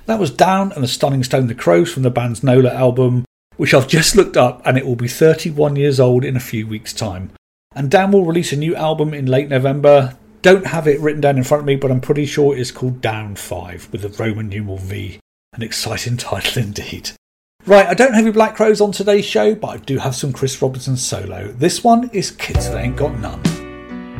That was Down and the Stunning Stone the Crows from the band's Nola album, which I've just looked up, and it will be 31 years old in a few weeks' time. And Down will release a new album in late November. Don't have it written down in front of me, but I'm pretty sure it's called Down 5 with a Roman numeral V. An exciting title indeed. Right, I don't have any Black Crowes on today's show, but I do have some Chris Robinson solo. This one is Kids That Ain't Got None.